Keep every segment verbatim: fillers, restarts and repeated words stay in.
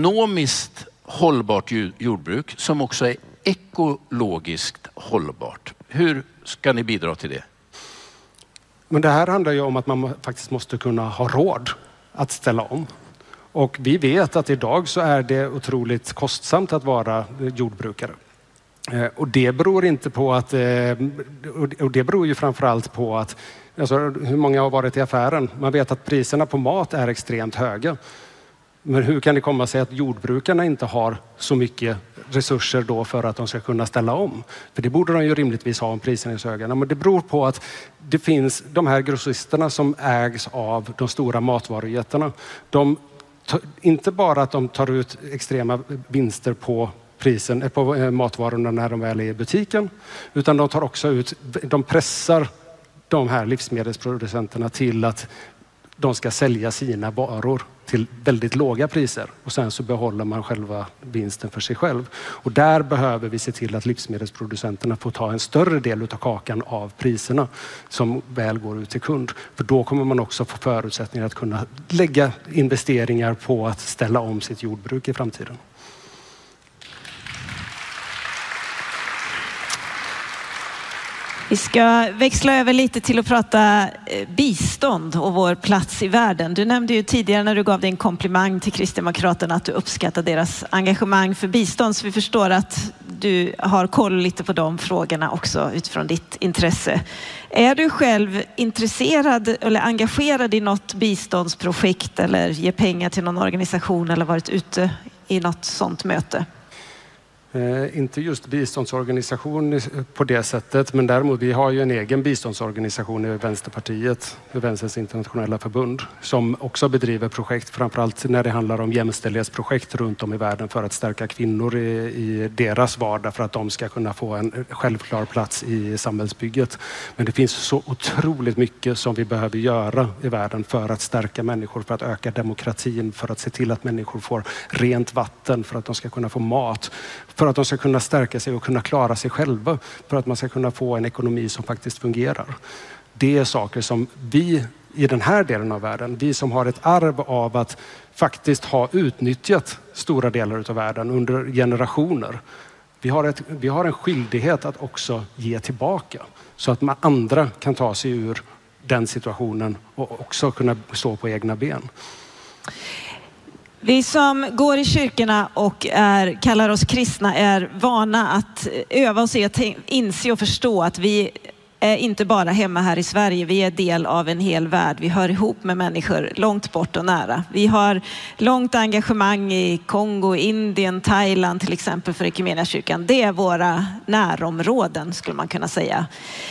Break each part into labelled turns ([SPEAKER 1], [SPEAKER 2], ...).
[SPEAKER 1] ekonomiskt hållbart jordbruk som också är ekologiskt hållbart. Hur ska ni bidra till det?
[SPEAKER 2] Men det här handlar ju om att man faktiskt måste kunna ha råd att ställa om. Och vi vet att idag så är det otroligt kostsamt att vara jordbrukare. Och det beror inte på att, och det beror ju framförallt på att, alltså hur många har varit i affären? Man vet att priserna på mat är extremt höga. Men hur kan det komma sig att jordbrukarna inte har så mycket resurser då för att de ska kunna ställa om? För det borde de ju rimligtvis ha om priserna är så höga. Men det beror på att det finns de här grossisterna som ägs av de stora matvarujättarna. De, inte bara att de tar ut extrema vinster på prisen på matvarorna när de väl är i butiken, utan de tar också ut, de pressar de här livsmedelsproducenterna till att de ska sälja sina varor till väldigt låga priser och sen så behåller man själva vinsten för sig själv. Och där behöver vi se till att livsmedelsproducenterna får ta en större del av kakan av priserna som väl går ut till kund. För då kommer man också få förutsättningar att kunna lägga investeringar på att ställa om sitt jordbruk i framtiden.
[SPEAKER 3] Vi ska växla över lite till att prata bistånd och vår plats i världen. Du nämnde ju tidigare när du gav din komplimang till Kristdemokraterna att du uppskattar deras engagemang för bistånd. Så vi förstår att du har koll lite på de frågorna också utifrån ditt intresse. Är du själv intresserad eller engagerad i något biståndsprojekt eller ger pengar till någon organisation eller varit ute i något sånt möte?
[SPEAKER 2] Eh, inte just biståndsorganisation på det sättet, men däremot vi har ju en egen biståndsorganisation i Vänsterpartiet, Vänsterns internationella förbund, som också bedriver projekt, framförallt när det handlar om jämställdhetsprojekt runt om i världen för att stärka kvinnor i, i deras vardag för att de ska kunna få en självklar plats i samhällsbygget. Men det finns så otroligt mycket som vi behöver göra i världen för att stärka människor, för att öka demokratin, för att se till att människor får rent vatten, för att de ska kunna få mat, för att de ska kunna stärka sig och kunna klara sig själva, för att man ska kunna få en ekonomi som faktiskt fungerar. Det är saker som vi i den här delen av världen, vi som har ett arv av att faktiskt ha utnyttjat stora delar av världen under generationer. Vi har, ett, vi har en skyldighet att också ge tillbaka så att man andra kan ta sig ur den situationen och också kunna stå på egna ben.
[SPEAKER 3] Vi som går i kyrkorna och är, kallar oss kristna är vana att öva oss i att inse och förstå att vi är inte bara hemma här i Sverige. Vi är del av en hel värld. Vi hör ihop med människor långt bort och nära. Vi har långt engagemang i Kongo, Indien, Thailand till exempel för Equmeniakyrkan. Det är våra närområden skulle man kunna säga.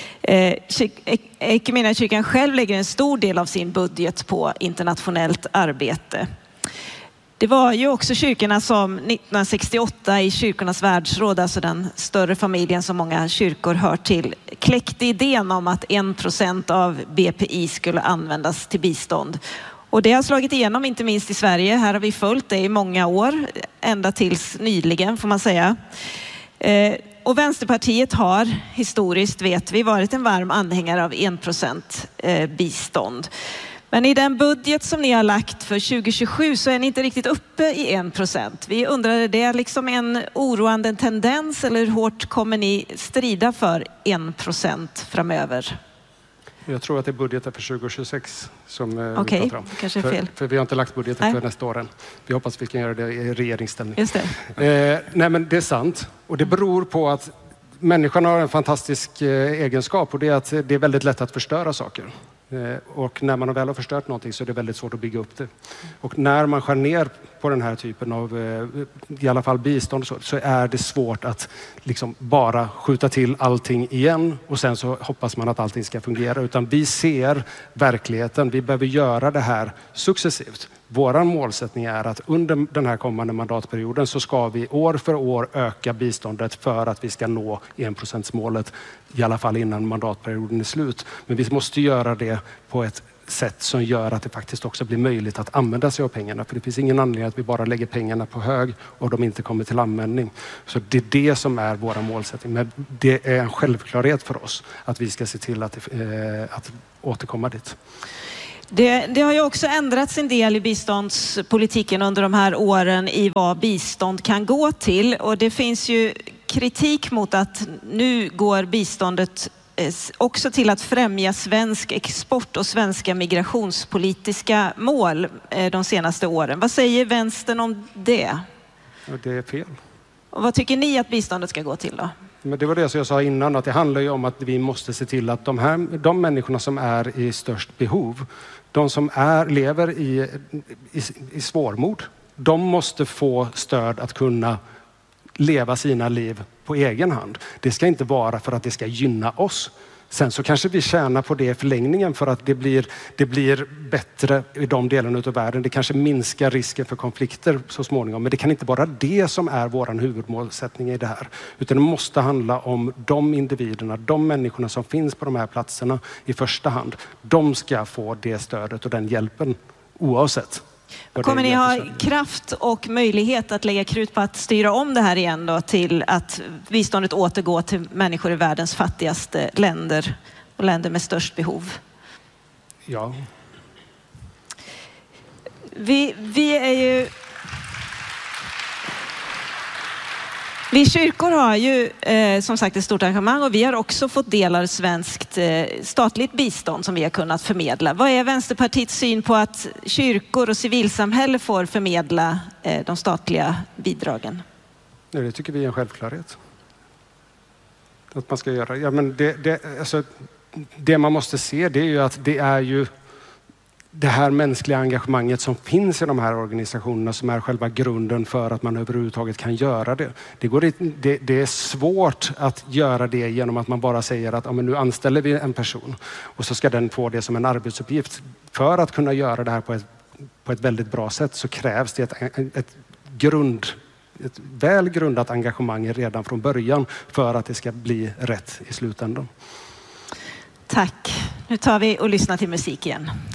[SPEAKER 3] Equmeniakyrkan själv lägger en stor del av sin budget på internationellt arbete. Det var ju också kyrkorna som nittonhundrasextioåtta i kyrkornas världsråd, alltså den större familjen som många kyrkor hör till, kläckte idén om att en procent av B P I skulle användas till bistånd. Och det har slagit igenom inte minst i Sverige. Här har vi följt det i många år, ända tills nyligen får man säga. Eh, och Vänsterpartiet har historiskt, vet vi, varit en varm anhängare av en procent eh, bistånd. Men i den budget som ni har lagt för tjugo tjugosju så är ni inte riktigt uppe i en procent. Vi undrar, är det liksom en oroande tendens eller hur hårt kommer ni strida för en procent framöver?
[SPEAKER 2] Jag tror att det är budgeten för tjugo tjugosex som eh,
[SPEAKER 3] okay,
[SPEAKER 2] vi tar fram.
[SPEAKER 3] Kanske är fel.
[SPEAKER 2] För, för vi har inte lagt budgeten
[SPEAKER 3] nej.
[SPEAKER 2] för nästa år än. Vi hoppas att vi kan göra det i regeringsställning.
[SPEAKER 3] Just det.
[SPEAKER 2] Eh, nej men det är sant. Och det beror på att människan har en fantastisk eh, egenskap och det är att det är väldigt lätt att förstöra saker. Och när man väl har förstört någonting så är det väldigt svårt att bygga upp det. Och när man skär ner på den här typen av, i alla fall bistånd, så, så är det svårt att liksom bara skjuta till allting igen och sen så hoppas man att allting ska fungera. Utan vi ser verkligheten, vi behöver göra det här successivt. Vår målsättning är att under den här kommande mandatperioden så ska vi år för år öka biståndet för att vi ska nå enprocentsmålet i alla fall innan mandatperioden är slut. Men vi måste göra det på ett sätt som gör att det faktiskt också blir möjligt att använda sig av pengarna. För det finns ingen anledning att vi bara lägger pengarna på hög och de inte kommer till användning. Så det är det som är vår målsättning. Men det är en självklarhet för oss att vi ska se till att, eh, att återkomma dit.
[SPEAKER 3] Det, det har ju också ändrats en del i biståndspolitiken under de här åren i vad bistånd kan gå till. Och det finns ju kritik mot att nu går biståndet också till att främja svensk export och svenska migrationspolitiska mål de senaste åren. Vad säger vänstern om det?
[SPEAKER 2] Det är fel.
[SPEAKER 3] Och vad tycker ni att biståndet ska gå till då?
[SPEAKER 2] Men det var det som jag sa innan, att det handlar ju om att vi måste se till att de här de människorna som är i störst behov, de som är, lever i, i, i svårmod, de måste få stöd att kunna leva sina liv på egen hand. Det ska inte vara för att det ska gynna oss. Sen så kanske vi tjänar på det i förlängningen för att det blir, det blir bättre i de delarna av världen. Det kanske minskar risken för konflikter så småningom. Men det kan inte vara det som är vår huvudmålsättning i det här. Utan det måste handla om de individerna, de människorna som finns på de här platserna i första hand. De ska få det stödet och den hjälpen oavsett.
[SPEAKER 3] Kommer ni ha kraft och möjlighet att lägga krut på att styra om det här igen då till att biståndet återgår till människor i världens fattigaste länder och länder med störst behov?
[SPEAKER 2] Ja.
[SPEAKER 3] Vi, vi är ju... Vi kyrkor har ju eh, som sagt ett stort engagemang och vi har också fått del av svenskt eh, statligt bistånd som vi har kunnat förmedla. Vad är Vänsterpartiets syn på att kyrkor och civilsamhälle får förmedla eh, de statliga bidragen?
[SPEAKER 2] Ja, det tycker vi är en självklarhet. Att man ska göra. Ja, men det, det, alltså, det man måste se, det är ju att det är ju det här mänskliga engagemanget som finns i de här organisationerna som är själva grunden för att man överhuvudtaget kan göra det. Det, går, det, det är svårt att göra det genom att man bara säger att ja, men nu anställer vi en person och så ska den få det som en arbetsuppgift. För att kunna göra det här på ett, på ett väldigt bra sätt så krävs det ett, ett, grund, ett väl grundat engagemang redan från början för att det ska bli rätt i slutändan.
[SPEAKER 3] Tack. Nu tar vi och lyssnar till musik igen.